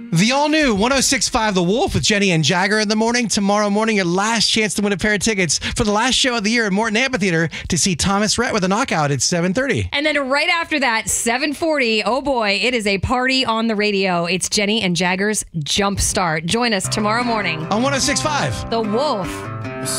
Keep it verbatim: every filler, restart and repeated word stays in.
The all-new one oh six point five The Wolf with Jenny and Jagger in the morning. Tomorrow morning, your last chance to win a pair of tickets for the last show of the year at Morton Amphitheater to see Thomas Rhett with a knockout at seven thirty. And then right after that, seven forty, oh boy, it is a party on the radio. It's Jenny and Jagger's Jump Start. Join us tomorrow morning. On one oh six point five The Wolf.